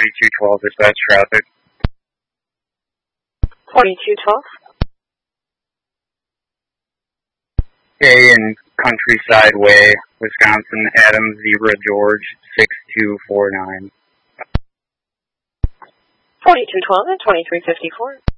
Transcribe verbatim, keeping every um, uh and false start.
forty-two twelve, dispatch traffic. forty-two twelve. A in Countryside Way, Wisconsin, Adam Zebra George, six two four nine. forty-two twelve and twenty-three fifty-four.